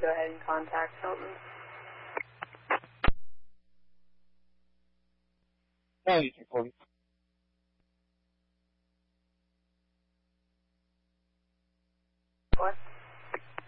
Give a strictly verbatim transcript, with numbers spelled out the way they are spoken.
go ahead and contact Hilton. Thank you for calling.